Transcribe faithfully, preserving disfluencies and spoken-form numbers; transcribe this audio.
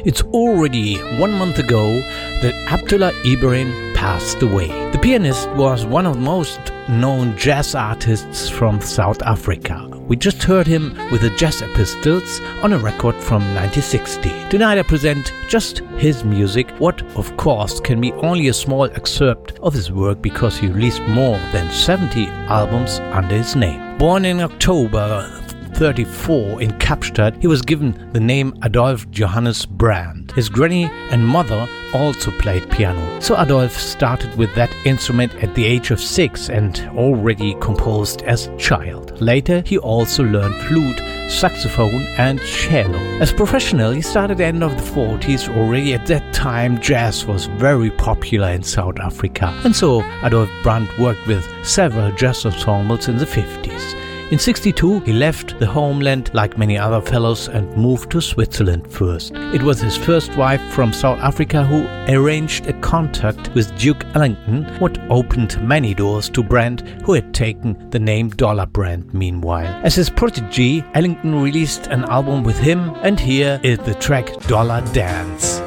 It's already one month ago that Abdullah Ibrahim passed away. The pianist was one of the most known jazz artists from South Africa. We just heard him with the Jazz Epistles on a record from nineteen sixty. Tonight I present just his music, what of course can be only a small excerpt of his work because he released more than seventy albums under his name. Born in October thirty-four in Kapstadt, he was given the name Adolf Johannes Brand. His granny and mother also played piano, so Adolf started with that instrument at the age of six and already composed as a child. Later he also learned flute, saxophone and cello. As professional, he started at the end of the forties. Already at that time jazz was very popular in South Africa, and so Adolf Brand worked with several jazz ensembles in the fifties. In sixty-two, he left the homeland like many other fellows and moved to Switzerland first. It was his first wife from South Africa who arranged a contact with Duke Ellington, what opened many doors to Brand, who had taken the name Dollar Brand meanwhile. As his protege, Ellington released an album with him, and here is the track Dollar Dance.